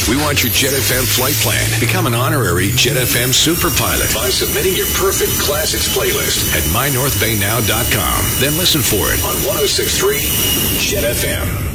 We want your Jet FM flight plan. Become an honorary Jet FM super pilot by submitting your perfect classics playlist at mynorthbaynow.com. Then listen for it on 106.3 Jet FM.